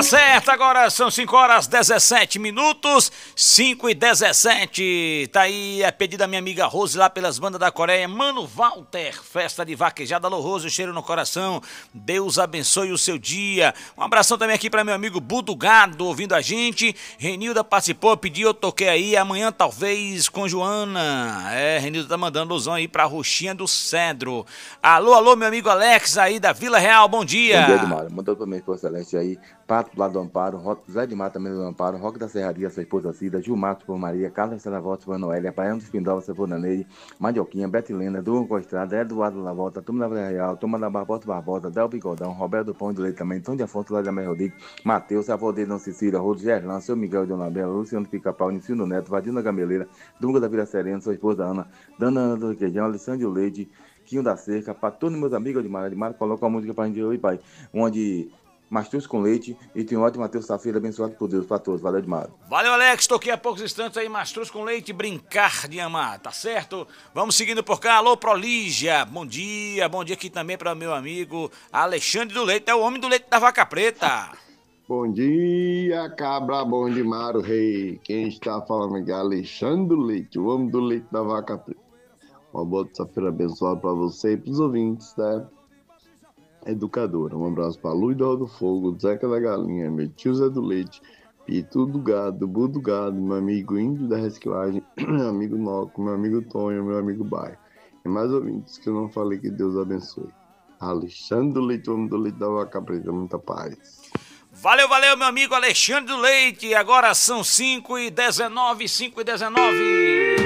Tá certo, agora são 5h17, 5h17. Tá aí, é pedido da minha amiga Rose lá pelas bandas da Coreia. Mano Walter, festa de vaquejada. Alô Rose, cheiro no coração. Deus abençoe o seu dia. Um abração também aqui pra meu amigo Budugado, ouvindo a gente. Renilda participou, pediu, eu toquei aí. Amanhã talvez com Joana. Renilda tá mandando alusão aí pra Roxinha do Cedro. Alô, meu amigo Alex aí da Vila Real, bom dia. Bom dia, Edmar. Mandou pra minha esposa Celeste aí, Pato lá do Amparo, Zé de Mata também do Amparo, Roque da Serraria, sua esposa Cida, Gilmato por Maria, Carlos Salavoto por Noélia, Paiano dos Pindova, sua esposa Neide, Mandioquinha, Betilena, Duan Costrada, Eduardo Lavota, Turma da Vila Real, Turma da Barbosa, Del Bigodão, Roberto do Pão de Leite também, Tom de Afonso, lá da Mãe Rodrigo, Matheus, avô dele, Dona Cecília, Rodo Gerlão, seu Miguel de Dona Bela, Luciano Pica-Pau, Nicino Neto, Vadina Gameleira, Dunga da Vila Serena, sua esposa Ana, Dana Ana do Requeijão, Alessandro Leite, Quinho da Cerca, para todos meus amigos de Mara, coloca a música pra gente hoje, pai, onde Mastruz com leite e tem um ótimo Matheus Safira, abençoado por Deus, para todos, valeu demais. Valeu, Alex, toquei há poucos instantes aí, Mastruz com leite, brincar de amar, tá certo? Vamos seguindo por cá, alô Prolígia, bom dia aqui também para meu amigo Alexandre do Leite, é o homem do leite da vaca preta. Bom dia, cabra bom de mar, o rei, quem está falando aqui é Alexandre do Leite, o homem do leite da vaca preta. Uma boa terça-feira abençoada para você e para os ouvintes, né? Educadora. Um abraço para Luiz do Fogo, Zeca da Galinha, meu tio Zé do Leite, Pitu do Gado, Bu do Gado, meu amigo Índio da Reciclagem, meu amigo Noco, meu amigo Tonho, meu amigo Bairro. E mais ouvintes que eu não falei, que Deus abençoe. Alexandre do Leite, homem do leite da vaca preta, muita paz. Valeu, meu amigo Alexandre do Leite. Agora são 5h19, 5h19.